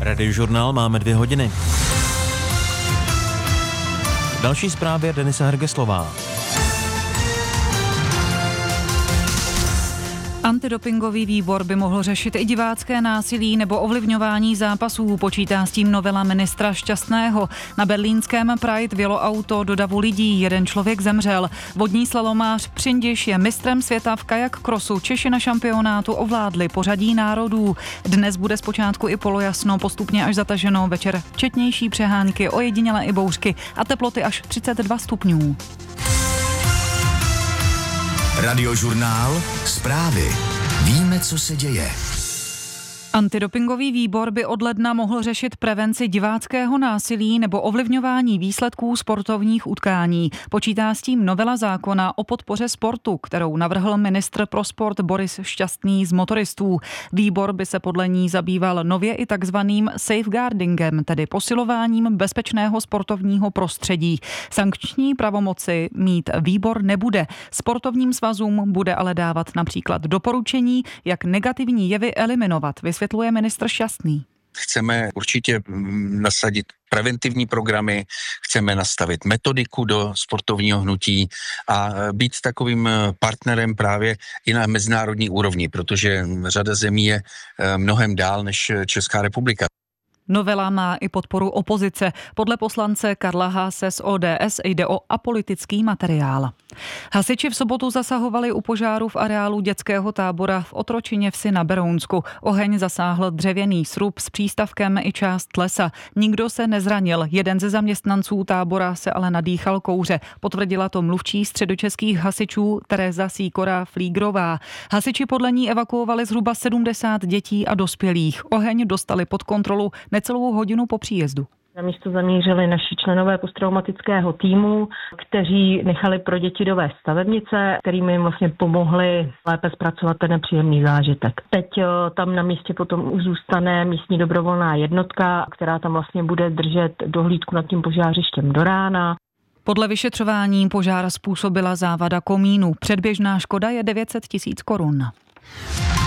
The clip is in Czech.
Radiožurnál máme 2 hodiny. Další zprávy je Denisa Hergeslová. Antidopingový výbor by mohl řešit i divácké násilí nebo ovlivňování zápasů, počítá s tím novela ministra Šťastného. Na berlínském Pride vjelo auto do davu lidí, 1 člověk zemřel. Vodní slalomář Přindiš je mistrem světa v kajak krosu. Češi na šampionátu ovládli pořadí národů. Dnes bude zpočátku i polojasno, postupně až zataženo, večer četnější přehánky, ojedinělé i bouřky a teploty až 32 stupňů. Radiožurnál, zprávy. Víme, co se děje. Antidopingový výbor by od ledna mohl řešit prevenci diváckého násilí nebo ovlivňování výsledků sportovních utkání. Počítá s tím novela zákona o podpoře sportu, kterou navrhl ministr pro sport Boris Šťastný z motoristů. Výbor by se podle ní zabýval nově i takzvaným safeguardingem, tedy posilováním bezpečného sportovního prostředí. Sankční pravomoci mít výbor nebude. Sportovním svazům bude ale dávat například doporučení, jak negativní jevy eliminovat, vysvětluje ministr Šťastný. Chceme určitě nasadit preventivní programy, chceme nastavit metodiku do sportovního hnutí a být takovým partnerem právě i na mezinárodní úrovni, protože řada zemí je mnohem dál než Česká republika. Novela má i podporu opozice. Podle poslance Karla Haase z ODS jde o apolitický materiál. Hasiči v sobotu zasahovali u požáru v areálu dětského tábora v Otročině vsi na Berounsku. Oheň zasáhl dřevěný srub s přístavkem i část lesa. Nikdo se nezranil. Jeden ze zaměstnanců tábora se ale nadýchal kouře. Potvrdila to mluvčí středočeských hasičů Tereza Sýkora-Flígrová. Hasiči podle ní evakuovali zhruba 70 dětí a dospělých. Oheň dostali pod kontrolu necelou hodinu po příjezdu. Na místo zamířili naši členové posttraumatického týmu, kteří nechali pro děti dovést stavebnice, kterými jim vlastně pomohli lépe zpracovat ten nepříjemný zážitek. Teď tam na místě potom už zůstane místní dobrovolná jednotka, která tam vlastně bude držet dohlídku nad tím požářištěm do rána. Podle vyšetřování požár způsobila závada komínu. Předběžná škoda je 900 000 korun.